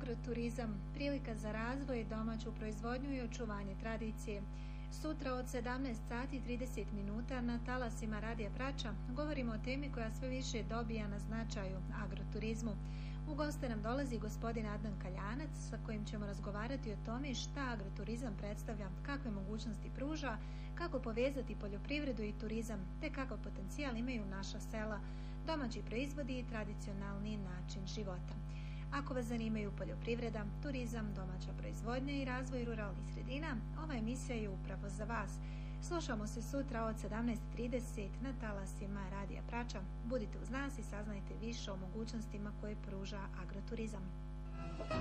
Agroturizam, prilika za razvoj, domaću proizvodnju i očuvanje tradicije. Sutra od 17 sati i 30 minuta na talasima Radija Prača govorimo o temi koja sve više dobija na značaju, agroturizmu. U goste nam dolazi gospodin Adnan Kaljanac sa kojim ćemo razgovarati o tome šta agroturizam predstavlja, kakve mogućnosti pruža, kako povezati poljoprivredu i turizam, te kakav potencijal imaju naša sela, domaći proizvodi i tradicionalni način života. Ako vas zanimaju poljoprivreda, turizam, domaća proizvodnja i razvoj ruralnih sredina, ova emisija je upravo za vas. Slušamo se sutra od 17:30 na talasima Radija Prača. Budite uz nas i saznajte više o mogućnostima koje pruža agroturizam.